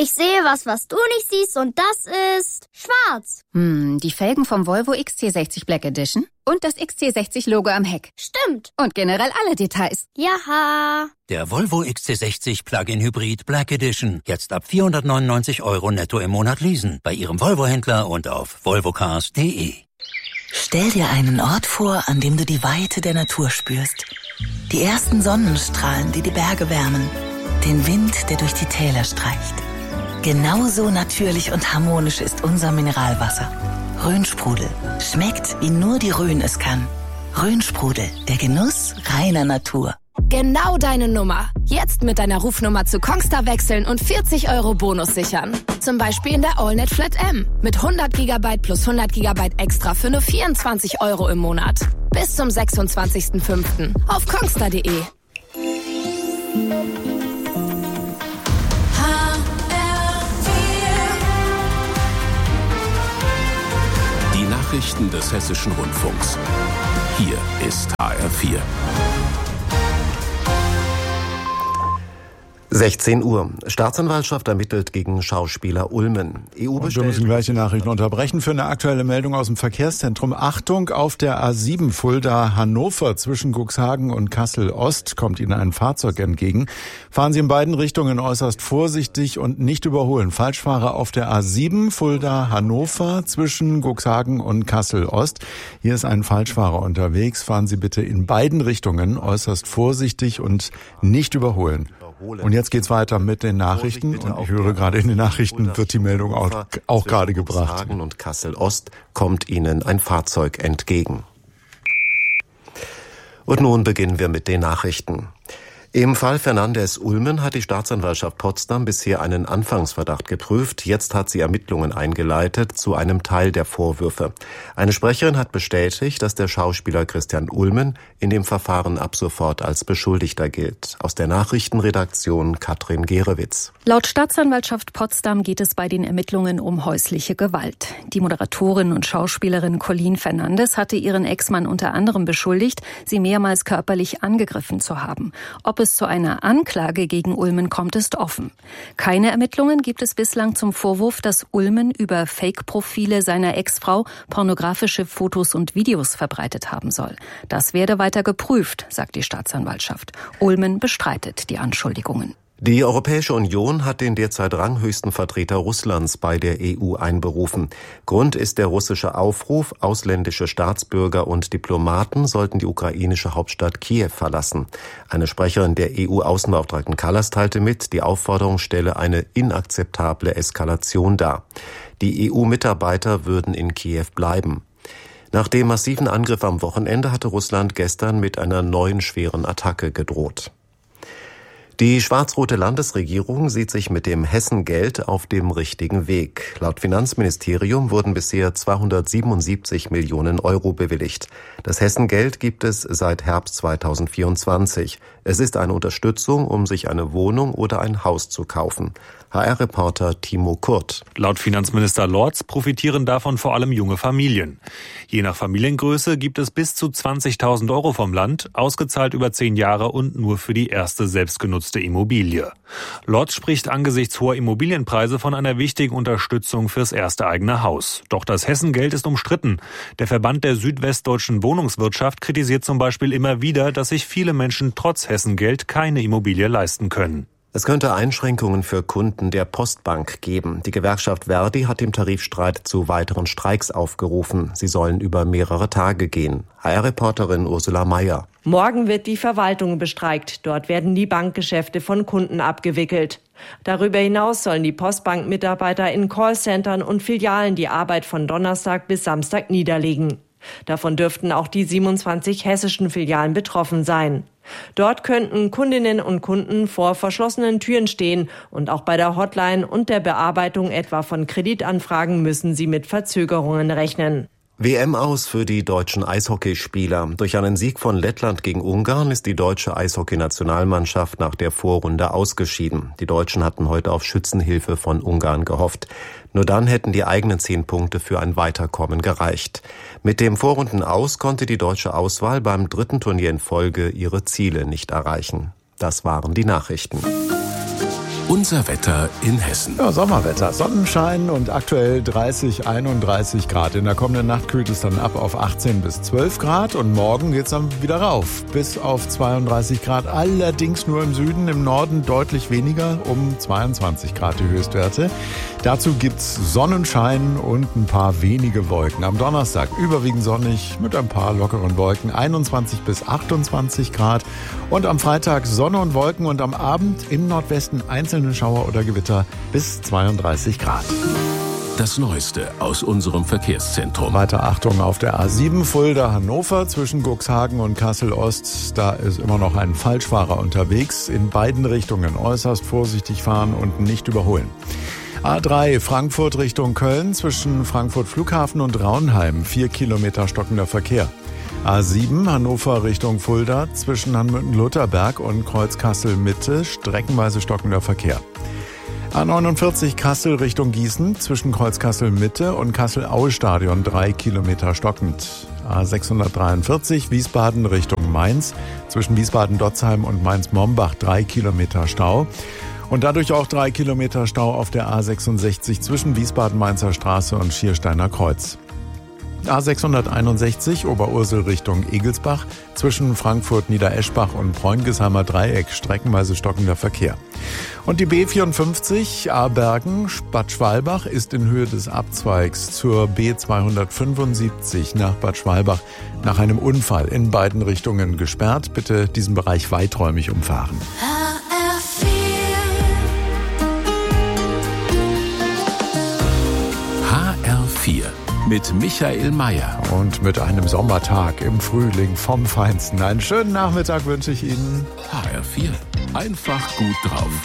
Ich sehe was du nicht siehst und das ist schwarz. Die Felgen vom Volvo XC60 Black Edition und das XC60-Logo am Heck. Stimmt. Und generell alle Details. Jaha. Der Volvo XC60 Plug-in Hybrid Black Edition. Jetzt ab 499 € netto im Monat leasen. Bei Ihrem Volvo-Händler und auf volvocars.de. Stell dir einen Ort vor, an dem du die Weite der Natur spürst. Die ersten Sonnenstrahlen, die die Berge wärmen. Den Wind, der durch die Täler streicht. Genauso natürlich und harmonisch ist unser Mineralwasser. Rhönsprudel. Schmeckt, wie nur die Rhön es kann. Rhönsprudel, der Genuss reiner Natur. Genau deine Nummer. Jetzt mit deiner Rufnummer zu Kongstar wechseln und 40 € Bonus sichern. Zum Beispiel in der AllNet Flat M. Mit 100 GB plus 100 GB extra für nur 24 € im Monat. Bis zum 26.05. auf kongstar.de. Die Nachrichten des Hessischen Rundfunks. Hier ist HR4. 16 Uhr. Staatsanwaltschaft ermittelt gegen Schauspieler Ulmen. Und wir müssen gleich die Nachrichten unterbrechen für eine aktuelle Meldung aus dem Verkehrszentrum. Achtung, auf der A7 Fulda-Hannover zwischen Cuxhagen und Kassel-Ost kommt Ihnen ein Fahrzeug entgegen. Fahren Sie in beiden Richtungen äußerst vorsichtig und nicht überholen. Falschfahrer auf der A7 Fulda-Hannover zwischen Cuxhagen und Kassel-Ost. Hier ist ein Falschfahrer unterwegs. Fahren Sie bitte in beiden Richtungen äußerst vorsichtig und nicht überholen. Und jetzt geht's weiter mit den Nachrichten. Und ich höre gerade in den Nachrichten wird die Meldung auch gerade gebracht. Cuxhagen und Kassel-Ost kommt Ihnen ein Fahrzeug entgegen. Und nun beginnen wir mit den Nachrichten. Im Fall Fernandes-Ulmen hat die Staatsanwaltschaft Potsdam bisher einen Anfangsverdacht geprüft. Jetzt hat sie Ermittlungen eingeleitet zu einem Teil der Vorwürfe. Eine Sprecherin hat bestätigt, dass der Schauspieler Christian Ulmen in dem Verfahren ab sofort als Beschuldigter gilt. Aus der Nachrichtenredaktion Katrin Gerewitz. Laut Staatsanwaltschaft Potsdam geht es bei den Ermittlungen um häusliche Gewalt. Die Moderatorin und Schauspielerin Colleen Fernandes hatte ihren Ex-Mann unter anderem beschuldigt, sie mehrmals körperlich angegriffen zu haben. Ob es zu einer Anklage gegen Ulmen kommt, ist offen. Keine Ermittlungen gibt es bislang zum Vorwurf, dass Ulmen über Fake-Profile seiner Ex-Frau pornografische Fotos und Videos verbreitet haben soll. Das werde weiter geprüft, sagt die Staatsanwaltschaft. Ulmen bestreitet die Anschuldigungen. Die Europäische Union hat den derzeit ranghöchsten Vertreter Russlands bei der EU einberufen. Grund ist der russische Aufruf, ausländische Staatsbürger und Diplomaten sollten die ukrainische Hauptstadt Kiew verlassen. Eine Sprecherin der EU-Außenbeauftragten Kallas teilte mit, die Aufforderung stelle eine inakzeptable Eskalation dar. Die EU-Mitarbeiter würden in Kiew bleiben. Nach dem massiven Angriff am Wochenende hatte Russland gestern mit einer neuen schweren Attacke gedroht. Die schwarz-rote Landesregierung sieht sich mit dem Hessengeld auf dem richtigen Weg. Laut Finanzministerium wurden bisher 277 Millionen € bewilligt. Das Hessengeld gibt es seit Herbst 2024. Es ist eine Unterstützung, um sich eine Wohnung oder ein Haus zu kaufen. HR-Reporter Timo Kurt. Laut Finanzminister Lorz profitieren davon vor allem junge Familien. Je nach Familiengröße gibt es bis zu 20.000 € vom Land, ausgezahlt über 10 Jahre und nur für die erste selbstgenutzte Immobilie. Lorz spricht angesichts hoher Immobilienpreise von einer wichtigen Unterstützung fürs erste eigene Haus. Doch das Hessengeld ist umstritten. Der Verband der südwestdeutschen Wohnungswirtschaft kritisiert zum Beispiel immer wieder, dass sich viele Menschen trotz Hessengeld keine Immobilie leisten können. Es könnte Einschränkungen für Kunden der Postbank geben. Die Gewerkschaft Verdi hat im Tarifstreit zu weiteren Streiks aufgerufen. Sie sollen über mehrere Tage gehen. HR-Reporterin Ursula Mayer. Morgen wird die Verwaltung bestreikt. Dort werden die Bankgeschäfte von Kunden abgewickelt. Darüber hinaus sollen die Postbank-Mitarbeiter in Callcentern und Filialen die Arbeit von Donnerstag bis Samstag niederlegen. Davon dürften auch die 27 hessischen Filialen betroffen sein. Dort könnten Kundinnen und Kunden vor verschlossenen Türen stehen und auch bei der Hotline und der Bearbeitung etwa von Kreditanfragen müssen sie mit Verzögerungen rechnen. WM aus für die deutschen Eishockeyspieler. Durch einen Sieg von Lettland gegen Ungarn ist die deutsche Eishockeynationalmannschaft nach der Vorrunde ausgeschieden. Die Deutschen hatten heute auf Schützenhilfe von Ungarn gehofft. Nur dann hätten die eigenen 10 Punkte für ein Weiterkommen gereicht. Mit dem Vorrundenaus konnte die deutsche Auswahl beim 3. Turnier in Folge ihre Ziele nicht erreichen. Das waren die Nachrichten. Unser Wetter in Hessen. Ja, Sommerwetter, Sonnenschein und aktuell 30, 31 Grad. In der kommenden Nacht kühlt es dann ab auf 18 bis 12 Grad und morgen geht es dann wieder rauf bis auf 32 Grad. Allerdings nur im Süden, im Norden deutlich weniger, um 22 Grad die Höchstwerte. Dazu gibt's Sonnenschein und ein paar wenige Wolken. Am Donnerstag überwiegend sonnig mit ein paar lockeren Wolken, 21 bis 28 Grad. Und am Freitag Sonne und Wolken und am Abend im Nordwesten einzelne Schauer oder Gewitter bis 32 Grad. Das Neueste aus unserem Verkehrszentrum. Weiter Achtung auf der A7 Fulda-Hannover zwischen Cuxhagen und Kassel-Ost. Da ist immer noch ein Falschfahrer unterwegs. In beiden Richtungen äußerst vorsichtig fahren und nicht überholen. A3 Frankfurt Richtung Köln zwischen Frankfurt Flughafen und Raunheim. 4 Kilometer stockender Verkehr. A7 Hannover Richtung Fulda zwischen Hanmüttel-Lutherberg und Kreuz Kassel-Mitte. Streckenweise stockender Verkehr. A49 Kassel Richtung Gießen zwischen Kreuz Kassel-Mitte und Kassel-Aue-Stadion 3 Kilometer stockend. A643 Wiesbaden Richtung Mainz zwischen Wiesbaden-Dotzheim und Mainz-Mombach 3 Kilometer Stau. Und dadurch auch 3 Kilometer Stau auf der A66 zwischen Wiesbaden-Mainzer Straße und Schiersteiner Kreuz. A661 Oberursel Richtung Egelsbach zwischen Frankfurt-Niedereschbach und Preungesheimer Dreieck streckenweise stockender Verkehr. Und die B54 Abergen-Bad Schwalbach ist in Höhe des Abzweigs zur B275 nach Bad Schwalbach nach einem Unfall in beiden Richtungen gesperrt. Bitte diesen Bereich weiträumig umfahren. HR4 mit Michael Mayer. Und mit einem Sommertag im Frühling vom Feinsten. Einen schönen Nachmittag wünsche ich Ihnen. HR4. Einfach gut drauf.